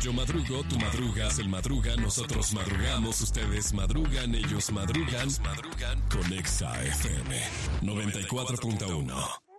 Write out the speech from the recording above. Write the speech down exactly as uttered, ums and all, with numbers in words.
Yo madrugo, tú madrugas, él madruga, nosotros madrugamos, ustedes madrugan, ellos madrugan, madrugan con Exa F M noventa y cuatro punto uno.